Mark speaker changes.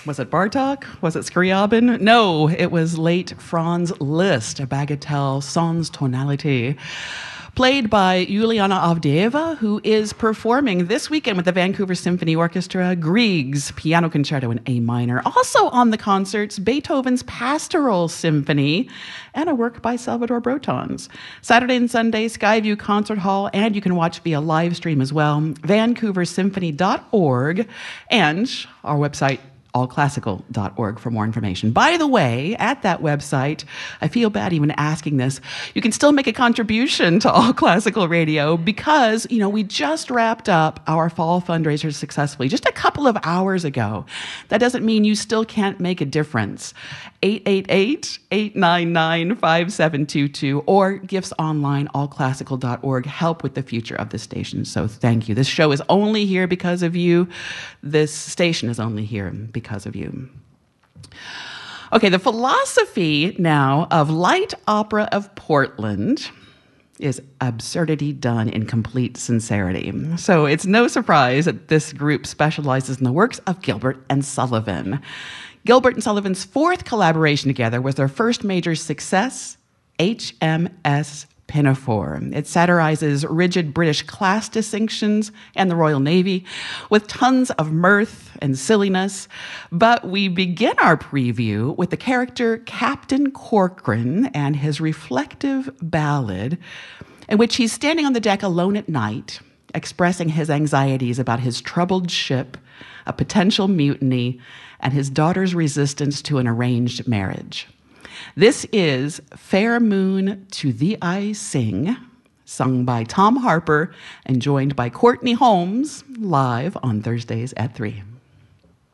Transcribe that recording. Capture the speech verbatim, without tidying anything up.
Speaker 1: Was it Bartok? Was it Scriabin? No, it was late Franz Liszt, a bagatelle sans tonalité, played by Juliana Avdeeva, who is performing this weekend with the Vancouver Symphony Orchestra, Grieg's Piano Concerto in A minor. Also on the concerts, Beethoven's Pastoral Symphony, and a work by Salvador Brotons. Saturday and Sunday, Skyview Concert Hall, and you can watch via live stream as well, vancouver symphony dot org, and our website, all classical dot org for more information. By the way, at that website, I feel bad even asking this, you can still make a contribution to All Classical Radio because, you know, we just wrapped up our fall fundraiser successfully just a couple of hours ago. That doesn't mean you still can't make a difference. eight eight eight, eight nine nine, five seven two two or gifts online, all classical dot org. Help with the future of the station. So thank you. This show is only here because of you. This station is only here because because of you. Okay, the philosophy now of Light Opera of Portland is absurdity done in complete sincerity. So it's no surprise that this group specializes in the works of Gilbert and Sullivan. Gilbert and Sullivan's fourth collaboration together was their first major success, H M S Pinafore. It satirizes rigid British class distinctions and the Royal Navy with tons of mirth and silliness. But we begin our preview with the character Captain Corcoran and his reflective ballad in which he's standing on the deck alone at night, expressing his anxieties about his troubled ship, a potential mutiny, and his daughter's resistance to an arranged marriage. This is Fair Moon to Thee I Sing, sung by Tom Harper and joined by Courtney Holmes, live on Thursdays at three.